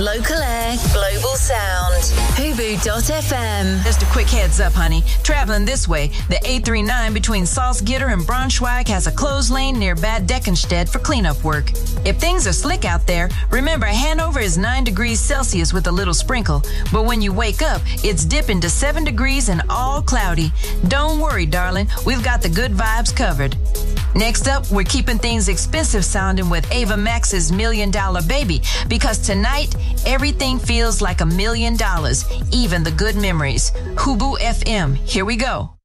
Local air, global sound. Hubu.fm. Just a quick heads up, honey. Traveling this way, the 839 between Salzgitter and Braunschweig has a closed lane near Bad Deckenstedt for cleanup work. If things are slick out there, remember Hanover is 9 degrees Celsius with a little sprinkle. But when you wake up, it's dipping to 7 degrees and all cloudy. Don't worry, darling. We've got the good vibes covered. Next up, we're keeping things expensive sounding with Ava Max's $1 Million Baby, because tonight, everything feels like $1 million, even the good memories. Hubu FM, here we go.